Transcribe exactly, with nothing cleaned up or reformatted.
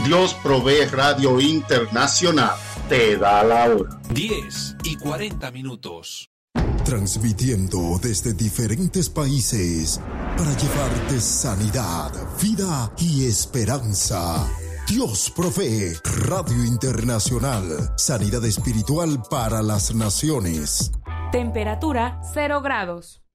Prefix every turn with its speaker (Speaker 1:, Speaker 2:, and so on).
Speaker 1: Dios Provee Radio Internacional te da la hora.
Speaker 2: diez y cuarenta minutos.
Speaker 3: Transmitiendo desde diferentes países para llevarte sanidad, vida y esperanza. Dios Provee Radio Internacional. Sanidad espiritual para las naciones.
Speaker 4: Temperatura cero grados.